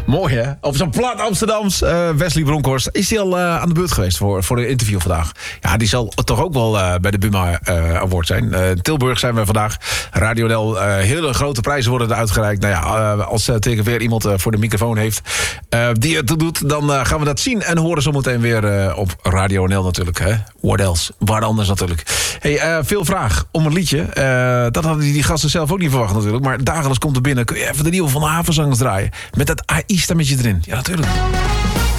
Mooi, hè? Op zo'n plat Amsterdams. Wesley Bronkhorst. Is hij al aan de beurt geweest voor de interview vandaag? Ja, die zal toch ook wel bij de Buma Award zijn. In Tilburg zijn we vandaag. Radio NL, hele grote prijzen worden er uitgereikt. Nou ja, als tegen weer iemand voor de microfoon heeft die het doet, dan gaan we dat zien en horen zometeen weer op Radio NL natuurlijk. Hè? What else? Waar anders natuurlijk. Hey, veel vraag om een liedje. Dat hadden die gasten zelf ook niet verwacht natuurlijk. Maar dagelijks komt er binnen. Kun je even de nieuwe Van de Havenzangers draaien? Met dat AI-stemmetje erin. Ja, natuurlijk.